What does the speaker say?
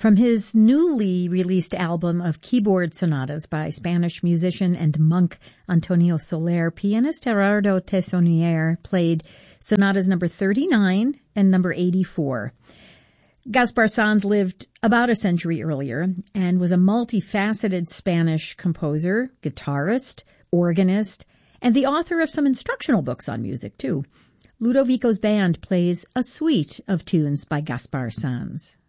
From his newly released album of keyboard sonatas by Spanish musician and monk Antonio Soler, pianist Gerardo Tessonier played sonatas number 39 and number 84. Gaspar Sanz lived about a century earlier and was a multifaceted Spanish composer, guitarist, organist, and the author of some instructional books on music, too. Ludovico's band plays a suite of tunes by Gaspar Sanz.